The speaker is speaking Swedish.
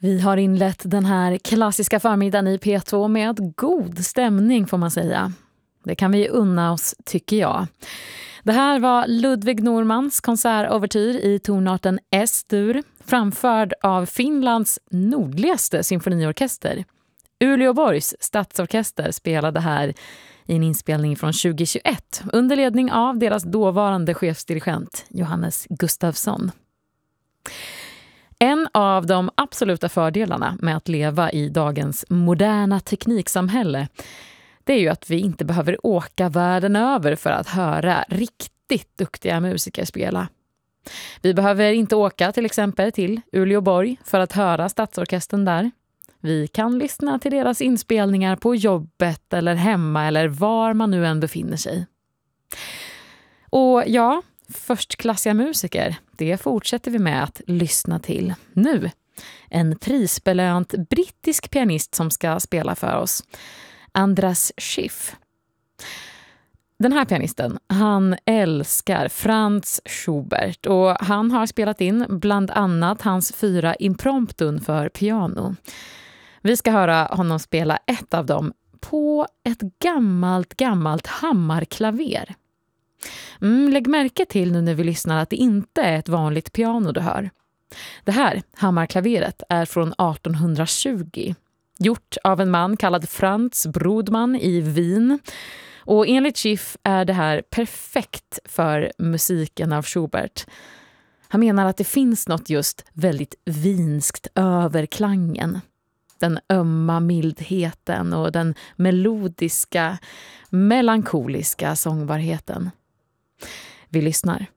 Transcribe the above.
Vi har inlett den här klassiska förmiddagen i P2 med god stämning får man säga. Det kan vi unna oss tycker jag. Det här var Ludwig Normans konsertovertyr i tonarten S-dur framförd av Finlands nordligaste symfoniorkester. Uleåborgs stadsorkester spelade här i en inspelning från 2021 under ledning av deras dåvarande chefsdirigent Johannes Gustafsson. En av de absoluta fördelarna med att leva i dagens moderna tekniksamhälle, det är ju att vi inte behöver åka världen över för att höra riktigt duktiga musiker spela. Vi behöver inte åka till exempel till Uleåborg för att höra stadsorkestern där. Vi kan lyssna till deras inspelningar på jobbet eller hemma eller var man nu än befinner sig. Och ja, förstklassiga musiker, det fortsätter vi med att lyssna till nu. En prisbelönt brittisk pianist som ska spela för oss, Andras Schiff. Den här pianisten, han älskar Franz Schubert och han har spelat in bland annat hans 4 impromptun för piano. Vi ska höra honom spela ett av dem på ett gammalt hammarklaver. Lägg märke till nu när vi lyssnar att det inte är ett vanligt piano du hör. Det här hammarklaveret är från 1820. Gjort av en man kallad Franz Brodmann i Wien. Och enligt Schiff är det här perfekt för musiken av Schubert. Han menar att det finns något just väldigt vinskt över klangen. Den ömma mildheten och den melodiska, melankoliska sångbarheten. Vi lyssnar.